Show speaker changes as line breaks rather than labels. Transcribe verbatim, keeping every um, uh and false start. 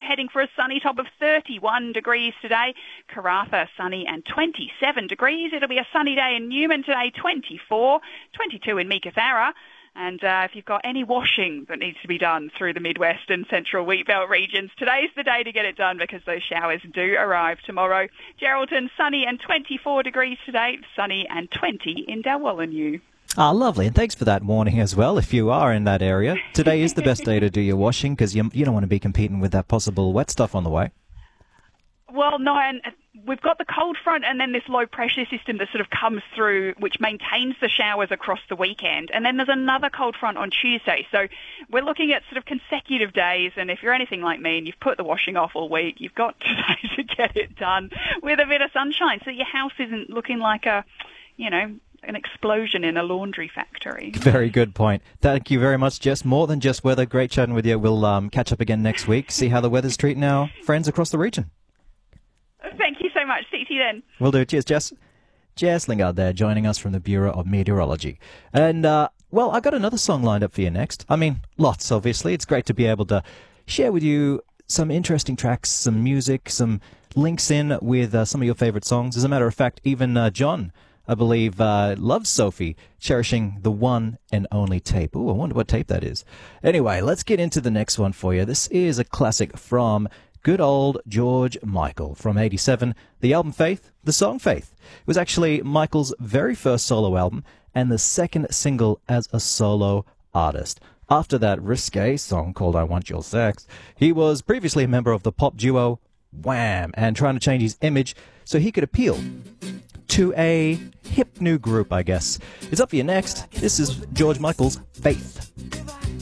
heading for a sunny top of thirty-one degrees today. Karratha, sunny and twenty-seven degrees. It'll be a sunny day in Newman today, twenty-four, twenty-two in Meekatharra. And uh, if you've got any washing that needs to be done through the Midwest and Central Wheatbelt regions, today's the day to get it done because those showers do arrive tomorrow. Geraldton, sunny and twenty-four degrees today, sunny and twenty in Dalwallinu.
Ah, lovely. And thanks for that warning as well, if you are in that area. Today is the best day to do your washing because you, you don't want to be competing with that possible wet stuff on the way.
Well, no, and we've got the cold front and then this low pressure system that sort of comes through, which maintains the showers across the weekend. And then there's another cold front on Tuesday. So we're looking at sort of consecutive days. And if you're anything like me and you've put the washing off all week, you've got today to get it done with a bit of sunshine so your house isn't looking like a, you know, an explosion in a laundry factory.
Very good point. Thank you very much, Jess. More than just weather. Great chatting with you. We'll um, catch up again next week, see how the weather's treating our friends across the region.
Thank you so much. See you then.
Will do. Cheers, Jess. Jess Lingard there, joining us from the Bureau of Meteorology. And, uh, well, I've got another song lined up for you next. I mean, lots, obviously. It's great to be able to share with you some interesting tracks, some music, some links in with uh, some of your favourite songs. As a matter of fact, even uh, John, I believe, uh, loves Sophie, cherishing the one and only tape. Ooh, I wonder what tape that is. Anyway, let's get into the next one for you. This is a classic from good old George Michael from eighty-seven. The album Faith, the song Faith. It was actually Michael's very first solo album and the second single as a solo artist. After that risque song called I Want Your Sex, he was previously a member of the pop duo Wham! And trying to change his image so he could appeal to a hip new group, I guess. It's up for you next. This is George Michael's Faith.